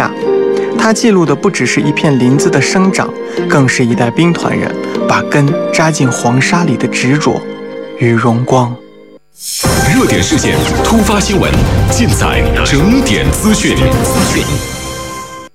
下。它记录的不只是一片林子的生长，更是一代兵团人把根扎进黄沙里的执着与荣光。 热点事件、突发新闻，尽在整点资讯。